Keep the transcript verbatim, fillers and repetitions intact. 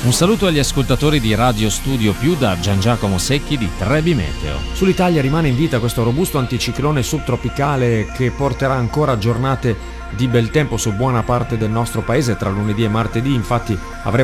Un saluto agli ascoltatori di Radio Studio Più da Gian Giacomo Secchi di Trebi Meteo. Sull'Italia rimane in vita questo robusto anticiclone subtropicale che porterà ancora giornate di bel tempo su buona parte del nostro paese. Tra lunedì e martedì infatti avremo